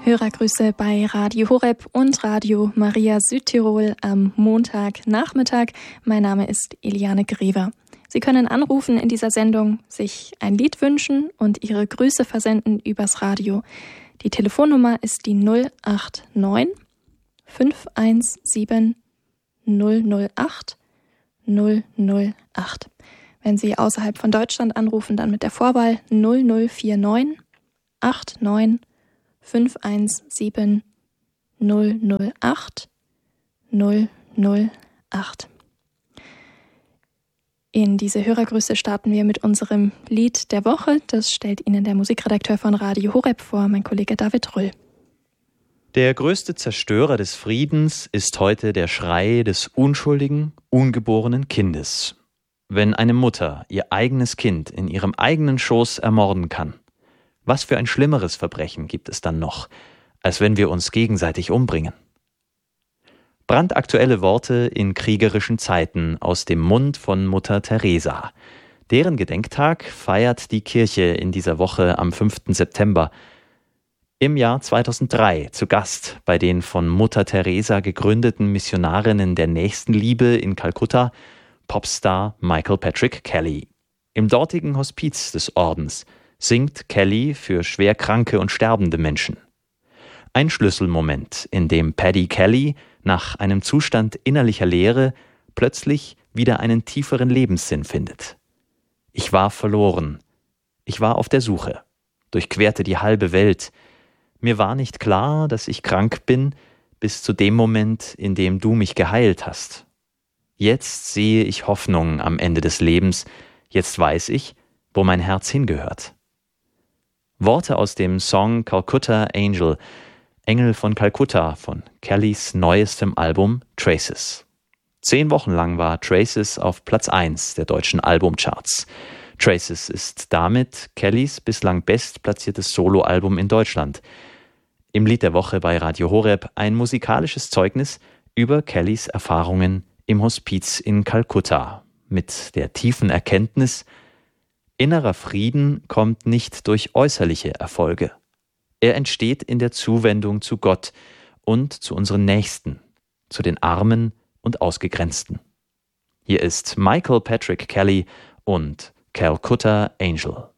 Hörergrüße bei Radio Horeb und Radio Maria Südtirol am Montagnachmittag. Mein Name ist Eliane Grever. Sie können anrufen in dieser Sendung, sich ein Lied wünschen und Ihre Grüße versenden übers Radio. Die Telefonnummer ist die 089 517 008 008. Wenn Sie außerhalb von Deutschland anrufen, dann mit der Vorwahl 0049 89 517 008 008. In diese Hörergrüße starten wir mit unserem Lied der Woche. Das stellt Ihnen der Musikredakteur von Radio Horeb vor, mein Kollege David Röll. Der größte Zerstörer des Friedens ist heute der Schrei des unschuldigen, ungeborenen Kindes. Wenn eine Mutter ihr eigenes Kind in ihrem eigenen Schoß ermorden kann, was für ein schlimmeres Verbrechen gibt es dann noch, als wenn wir uns gegenseitig umbringen? Brandaktuelle Worte in kriegerischen Zeiten aus dem Mund von Mutter Teresa. Deren Gedenktag feiert die Kirche in dieser Woche am 5. September. Im Jahr 2003 zu Gast bei den von Mutter Teresa gegründeten Missionarinnen der Nächstenliebe in Kalkutta Popstar Michael Patrick Kelly. Im dortigen Hospiz des Ordens singt Kelly für schwerkranke und sterbende Menschen. Ein Schlüsselmoment, in dem Paddy Kelly nach einem Zustand innerlicher Leere plötzlich wieder einen tieferen Lebenssinn findet. Ich war verloren. Ich war auf der Suche, durchquerte die halbe Welt. Mir war nicht klar, dass ich krank bin, bis zu dem Moment, in dem du mich geheilt hast. Jetzt sehe ich Hoffnung am Ende des Lebens. Jetzt weiß ich, wo mein Herz hingehört. Worte aus dem Song Calcutta Angel, Engel von Kalkutta, von Kellys neuestem Album Traces. 10 Wochen lang war Traces auf Platz 1 der deutschen Albumcharts. Traces ist damit Kellys bislang bestplatziertes Soloalbum in Deutschland. Im Lied der Woche bei Radio Horeb ein musikalisches Zeugnis über Kellys Erfahrungen im Hospiz in Kalkutta, mit der tiefen Erkenntnis: Innerer Frieden kommt nicht durch äußerliche Erfolge. Er entsteht in der Zuwendung zu Gott und zu unseren Nächsten, zu den Armen und Ausgegrenzten. Hier ist Michael Patrick Kelly und Calcutta Angel.